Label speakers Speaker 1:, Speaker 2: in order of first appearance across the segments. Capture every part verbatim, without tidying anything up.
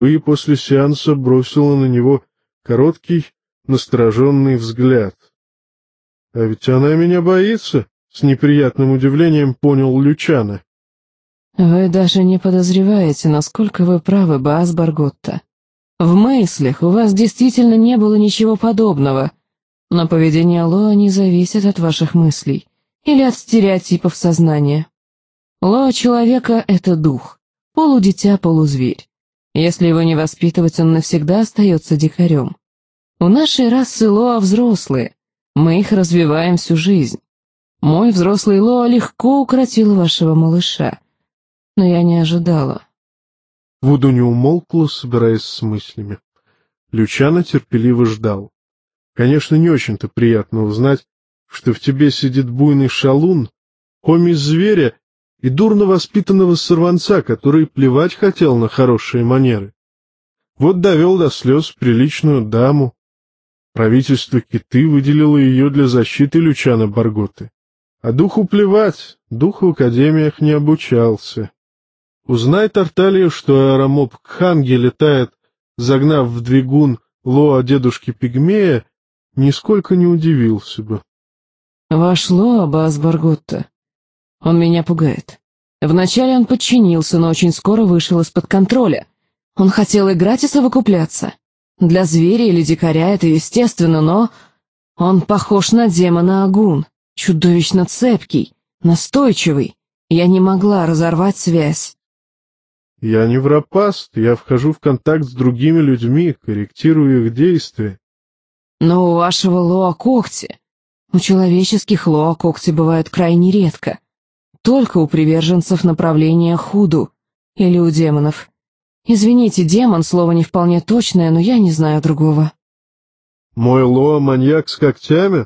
Speaker 1: и после сеанса бросила на него короткий, настороженный взгляд. — А ведь она меня боится, — с неприятным удивлением понял Лючано.
Speaker 2: — Вы даже не подозреваете, насколько вы правы, Баас Барготта. В мыслях у вас действительно не было ничего подобного, но поведение Лоа не зависит от ваших мыслей или от стереотипов сознания. Лоа человека — это дух, полудитя, полузверь. Если его не воспитывать, он навсегда остается дикарем. У нашей расы Лоа взрослые, мы их развиваем всю жизнь. Мой взрослый Лоа легко укротил вашего малыша, но я не ожидала.
Speaker 1: Вуду не умолкла, собираясь с мыслями. Лючано терпеливо ждал. Конечно, не очень-то приятно узнать, что в тебе сидит буйный шалун, помесь зверя и дурно воспитанного сорванца, который плевать хотел на хорошие манеры. Вот довел до слез приличную даму. Правительство Киты выделило ее для защиты Лючано Барготты. А духу плевать, дух в академиях не обучался. Узнай, Тарталья, что аэромоб Кханги летает, загнав в двигун Лоа дедушки Пигмея, нисколько не удивился бы.
Speaker 2: Ваш Лоа, Баас Барготта, он меня пугает. Вначале он подчинился, но очень скоро вышел из-под контроля. Он хотел играть и совокупляться. Для зверя или дикаря это естественно, но он похож на демона Агун, чудовищно цепкий, настойчивый. Я не могла разорвать связь.
Speaker 1: Я не врапаст, я вхожу в контакт с другими людьми, корректирую их действия.
Speaker 2: Но у вашего Лоа когти. У человеческих Лоа когти бывают крайне редко. Только у приверженцев направления Худу или у демонов. Извините, демон — слово не вполне точное, но я не знаю другого.
Speaker 1: Мой Лоа — маньяк с когтями?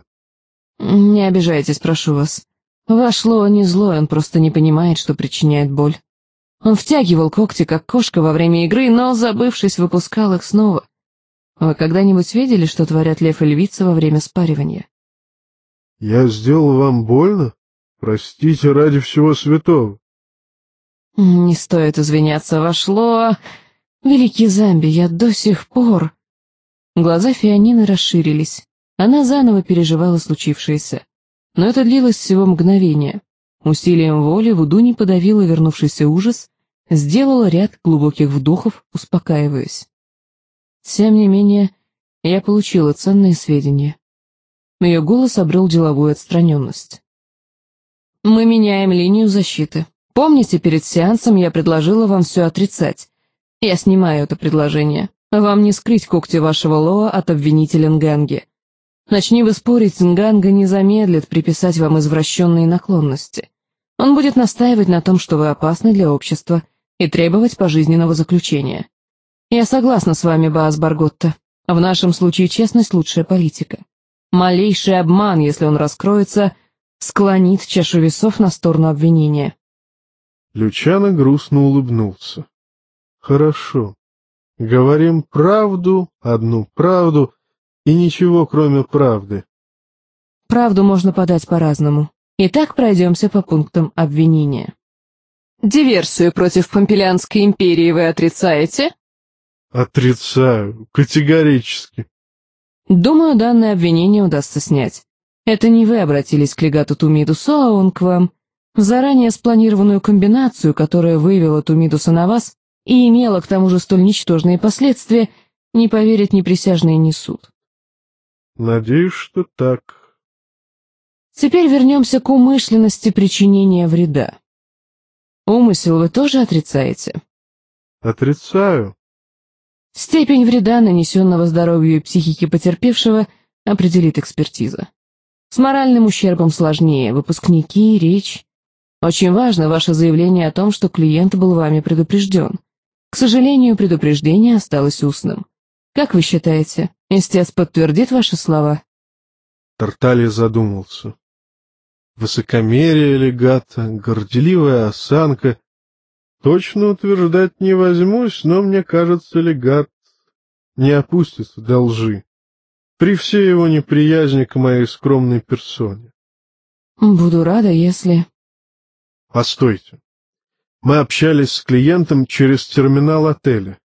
Speaker 2: Не обижайтесь, прошу вас. Ваш Лоа не злой, он просто не понимает, что причиняет боль. Он втягивал когти, как кошка, во время игры, но, забывшись, выпускал их снова. Вы когда-нибудь видели, что творят лев и львица во время спаривания?
Speaker 1: — Я сделал вам больно? Простите ради всего святого.
Speaker 2: — Не стоит извиняться, ваш Лоа. Великий Замби, я до сих пор... Глаза Фианины расширились. Она заново переживала случившееся. Но это длилось всего мгновение. Усилием воли Вудуни подавила вернувшийся ужас, сделала ряд глубоких вдохов, успокаиваясь. Тем не менее, я получила ценные сведения. Ее голос обрел деловую отстраненность. Мы меняем линию защиты. Помните, перед сеансом я предложила вам все отрицать. Я снимаю это предложение. Вам не скрыть когти вашего Лоа от обвинителя Нганги. Начни вы спорить, Нганга не замедлит приписать вам извращенные наклонности. Он будет настаивать на том, что вы опасны для общества, и требовать пожизненного заключения. Я согласна с вами, Баас Барготта. В нашем случае честность — лучшая политика. Малейший обман, если он раскроется, склонит чашу весов на сторону обвинения.
Speaker 1: Лючано грустно улыбнулся. Хорошо. Говорим правду, одну правду, и ничего, кроме правды.
Speaker 2: Правду можно подать по-разному. Итак, пройдемся по пунктам обвинения. Диверсию против Помпелианской империи вы отрицаете?
Speaker 1: Отрицаю, категорически.
Speaker 2: Думаю, данное обвинение удастся снять. Это не вы обратились к легату Тумидусу, а он к вам. Заранее спланированную комбинацию, которая вывела Тумидуса на вас и имела к тому же столь ничтожные последствия, не поверит ни присяжные, ни суд.
Speaker 1: Надеюсь, что так.
Speaker 2: Теперь вернемся к умышленности причинения вреда. Умысел вы тоже отрицаете?
Speaker 1: Отрицаю.
Speaker 2: Степень вреда, нанесенного здоровью и психике потерпевшего, определит экспертиза. С моральным ущербом сложнее, выпускники, речь. Очень важно ваше заявление о том, что клиент был вами предупрежден. К сожалению, предупреждение осталось устным. Как вы считаете, истец подтвердит ваши слова?
Speaker 1: Тарталья задумался. Высокомерие легата, горделивая осанка. Точно утверждать не возьмусь, но мне кажется, легат не опустится до лжи. При всей его неприязни к моей скромной персоне.
Speaker 2: Буду рада, если...
Speaker 1: Постойте. Мы общались с клиентом через терминал отеля.